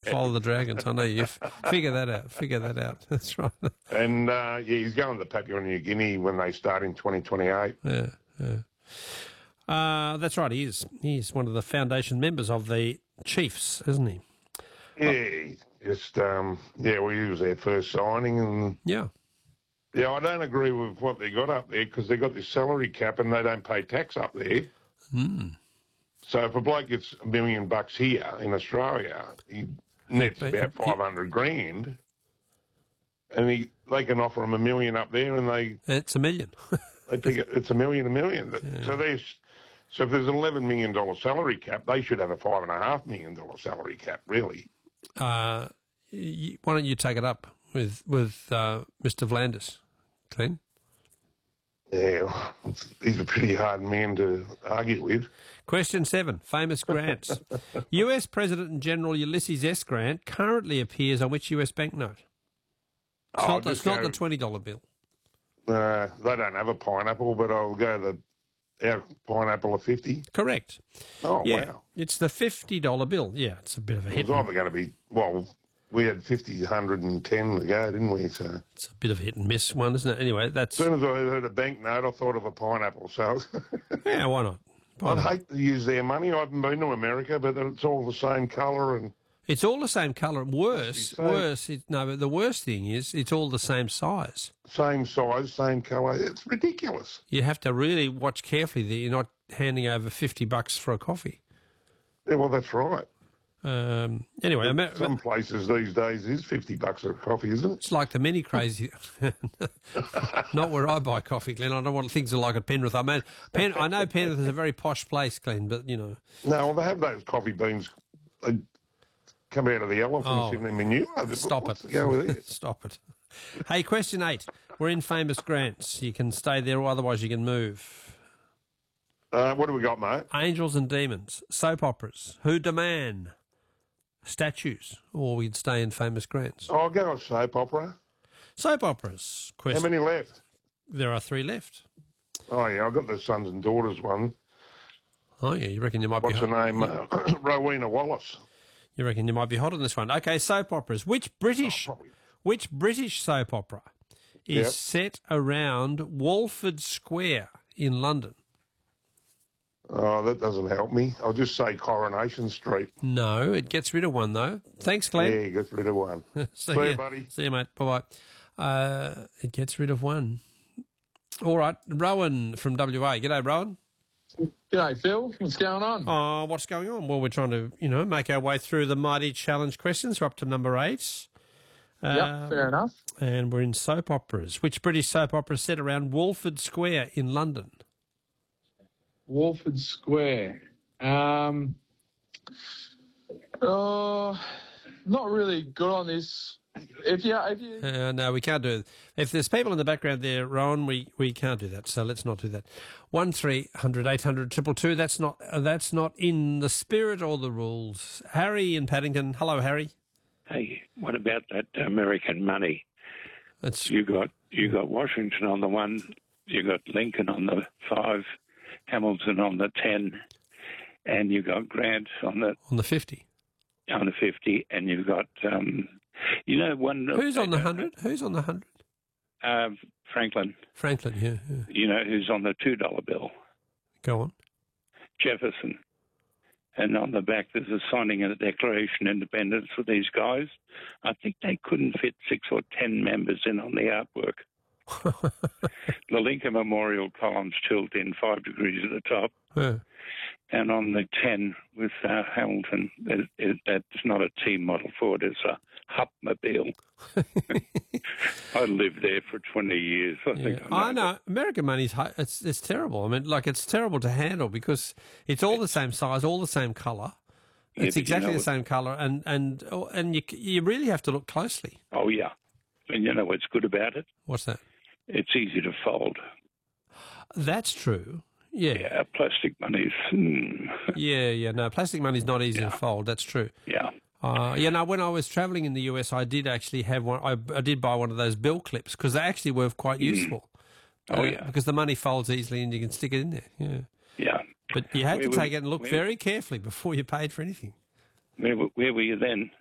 follow the dragons. I know you figure that out. Figure that out. That's right. And, he's going to Papua New Guinea when they start in 2028. Yeah. That's right. He is. He's one of the foundation members of the Chiefs, isn't he? Yeah, just, he was their first signing. And yeah, I don't agree with what they got up there because they got this salary cap and they don't pay tax up there. So if a bloke gets $1 million here in Australia, he nets about 500 grand, and they can offer him $1 million up there, and it's $1 million. they think it's $1 million. Yeah. So if there's an $11 million salary cap, they should have a $5.5 million salary cap, really. Why don't you take it up with Mr. Vlandis, Glenn? Yeah, he's a pretty hard man to argue with. Question 7, famous grants. US President General Ulysses S. Grant currently appears on which US banknote? It's not the $20 bill. They don't have a pineapple, but I'll go our pineapple of 50. Correct. Oh, yeah, wow. It's the $50 bill. Yeah, it's a bit of a hit. It was either going to be, we had 50, 110 to go, didn't we? So it's a bit of a hit and miss one, isn't it? Anyway, that's... As soon as I heard a banknote, I thought of a pineapple, so... yeah, why not? I'd hate to use their money. I haven't been to America, but it's all the same colour and... It's all the same colour. Worse. But the worst thing is it's all the same size. Same size, same colour. It's ridiculous. You have to really watch carefully that you're not handing over $50 for a coffee. Yeah, well, that's right. Anyway, some places these days is $50 a coffee, isn't it? It's like the many crazy. Not where I buy coffee, Glenn. I don't know what things are like at Penrith. I know Penrith is a very posh place, Glenn, but No, well, they have those coffee beans. They come out of the elephants in their manure. Stop it. Go with it. Stop it. Hey, question 8. We're in famous grants. You can stay there, or otherwise you can move. What do we got, mate? Angels and demons, soap operas, Who Demand, statues, or we'd stay in famous grants. I'll go with soap opera. Soap operas. Question. How many left? There are 3 left. Oh, yeah, I've got the sons and daughters one. Oh, yeah, you reckon you might What's be... What's her name? Rowena Wallace. You reckon you might be hot on this one. Okay, soap operas. Which British soap opera is set around Walford Square in London? Oh, that doesn't help me. I'll just say Coronation Street. No, it gets rid of one, though. Thanks, Glenn. Yeah, it gets rid of one. See you, buddy. See you, mate. Bye-bye. It gets rid of one. All right, Rowan from WA. G'day, Rowan. G'day, Phil. What's going on? Oh, what's going on? Well, we're trying to, make our way through the mighty challenge questions. We're up to number 8. Fair enough. And we're in soap operas. Which British soap opera is set around Walford Square in London? Walford Square. Not really good on this. If you no, we can't do it. If there's people in the background there, Rowan, we can't do that. So let's not do that. 1300 800 222. That's not in the spirit or the rules. Harry in Paddington. Hello, Harry. Hey, what about that American money? You got Washington on the 1, you got Lincoln on the 5, Hamilton on the 10, and you got Grant on the 50. On the 50, and you've got one. Who's on the 100? Who's on the 100? Franklin. Franklin, yeah. You know who's on the $2 bill? Go on. Jefferson. And on the back, there's a signing of the Declaration of Independence for these guys. I think they couldn't fit 6 or 10 members in on the artwork. The Lincoln Memorial columns tilt in 5 degrees at the top. Yeah. And on the 10 with Hamilton, that's not a T model Ford, it's a Hupmobile. I lived there for 20 years. I know. American money's it's terrible. I mean, it's terrible to handle because it's all the same size, all the same colour. It's exactly the same colour, and you really have to look closely. Oh, yeah. And you know what's good about it? What's that? It's easy to fold. That's true. Yeah. Yeah, plastic money's... No, plastic money's not easy to fold. That's true. Yeah. When I was travelling in the US, I did actually have one. I did buy one of those bill clips because they actually were quite useful. Because the money folds easily and you can stick it in there. Yeah. Yeah. But you had to take it and look very carefully before you paid for anything. Where were you then?